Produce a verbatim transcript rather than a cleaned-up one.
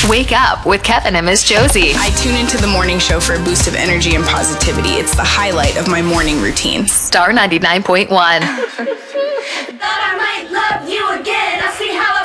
Wake up with Kevin and Miss Josie. I tune into the morning show for a boost of energy and positivity. It's the highlight of my morning routine. Star ninety-nine point one. Thought I might love you again. I see how I